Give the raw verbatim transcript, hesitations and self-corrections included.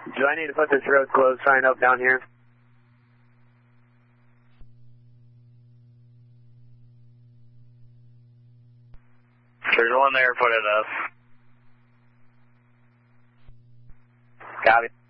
Do I need to put this road closed sign up down here? There's one there, put it up. Copy.